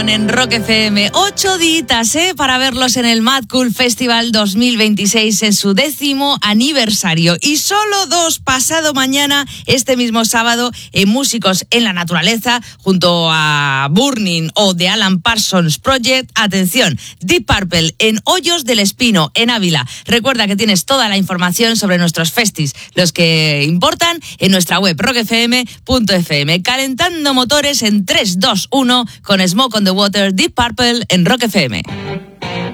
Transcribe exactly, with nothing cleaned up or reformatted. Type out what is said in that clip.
En Rock F M, ocho días ¿eh? para verlos en el Mad Cool Festival dos mil veintiséis en su décimo aniversario. Y solo dos pasado mañana, este mismo sábado, en Músicos en la Naturaleza, junto a Burning o The Alan Parsons Project. Atención, Deep Purple en Hoyos del Espino, en Ávila. Recuerda que tienes toda la información sobre nuestros festis, los que importan, en nuestra web rock f m punto f m. Calentando motores en tres, dos, uno con Smoke on the Water, Deep Purple en Rock F M.